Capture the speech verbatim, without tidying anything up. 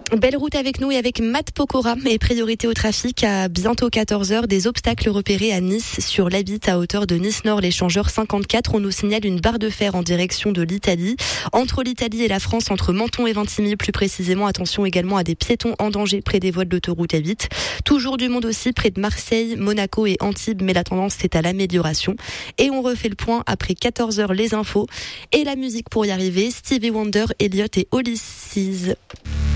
Belle route avec nous et avec Matt Pokora et priorité au trafic à bientôt quatorze heures. Des obstacles repérés à Nice sur l'A B I T à hauteur de Nice-Nord, l'échangeur cinquante-quatre. On nous signale une barre de fer en direction de l'Italie. Entre l'Italie et la France, entre Menton et Vintimille plus précisément. Attention également à des piétons en danger près des voies de l'autoroute A huit. Toujours du monde aussi près de Marseille, Monaco et Antibes, mais la tendance est à l'amélioration. Et on refait le point après quatorze heures, les infos et la musique pour y arriver. Stevie Wonder, Elliott et Ulysses.